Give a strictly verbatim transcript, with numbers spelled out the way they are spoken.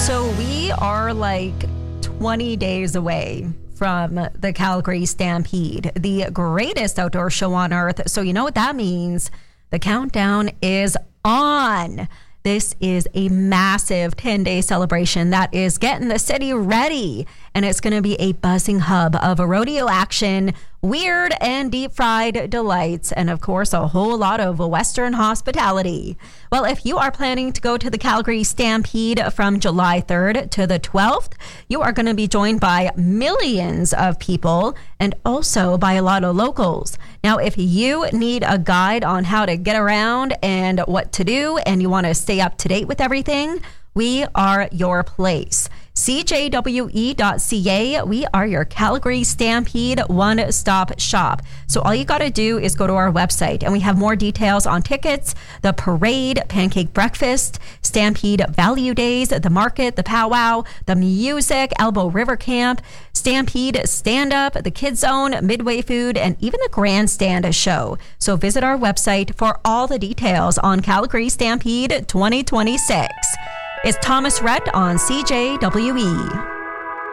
So we are like twenty days away from the Calgary Stampede, the greatest outdoor show on earth. So you know what that means? The countdown is on. This is a massive ten-day celebration that is getting the city ready, and it's going to be a buzzing hub of a rodeo action, weird and deep-fried delights, and of course, a whole lot of Western hospitality. Well, if you are planning to go to the Calgary Stampede from July third to the twelfth, you are going to be joined by millions of people and also by a lot of locals. Now, if you need a guide on how to get around and what to do, and you want to stay up to date with everything, we are your place. C J W E dot C A. We are your Calgary Stampede one-stop shop. So all you got to do is go to our website, and we have more details on tickets, the parade, pancake breakfast, Stampede Value Days, the market, the powwow, the music, Elbow River Camp, Stampede stand-up, the Kids Zone, Midway Food, and even the Grandstand show. So visit our website for all the details on Calgary Stampede twenty twenty-six. It's Thomas Rhett on C J W E.